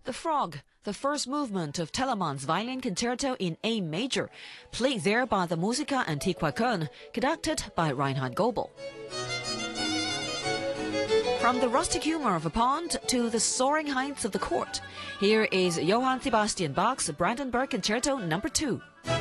The Frog, the first movement of Telemann's violin concerto in A major, played there by the Musica Antiqua Köln, conducted by Reinhard Goebel. From the rustic humor of a pond to the soaring heights of the court, here is Johann Sebastian Bach's Brandenburg Concerto No. 2.